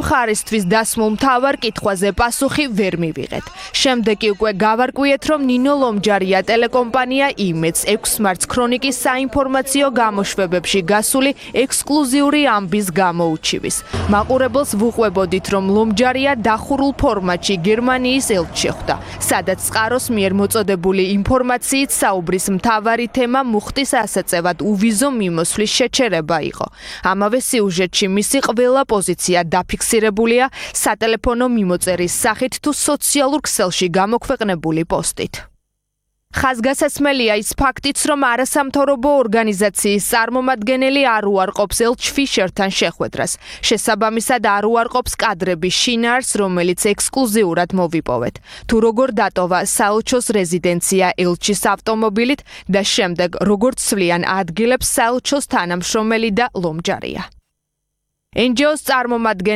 მხარისთვის დასმულ მთავარ კითხვაზე პასუხი ვერ მივიღეთ. შემდეგ კი უკვე გავარკვიეთ, რომ ნინო ლომჯარია ტელეკომპანია იმედს 6 მარტს ქრონიკის საინფორმაციო გამოშვებებში გასული ექსკლუზიური ამბის გამოუჩივის. მაყურებელს ვუყვებოდით, რომ ლომჯარია დახურულ ფორმატში გერმანიის ელჩი ხვდა, სადაც წყაროს მიერ მოწოდებული ინფორმაციით საუბრის მთავარი თემა მუხტის ასაწევად უვიზო მიმოსვლის შეჩერება იყო. ამავე სიუჟეტში მისი ყველა პოზიცია დაფიქსირებულია სატელეფონო მიმოწერის სახით თუ სოციალურ ქსელში გამოქვეყნებული პოსტით. ხაზგასაცმელია ის ფაქტიც, რომ არასამთავრობო ორგანიზაციის წარმომადგენელი არ უარყოფს ელჩ ფიშერთან შეხვედრას. შესაბამისად არ უარყოფს კადრების შინაარსს, რომელიც ექსკლუზიურად მოვიპოვეთ. თუ როგორ დატოვა საელჩოს რეზიდენცია ელჩის ავტომობილით და შემდეგ როგორ ცვლიან ადგილებს საელჩოს თანამშრომელი და ლომჯარია. NGO-ს წარმომადგენელი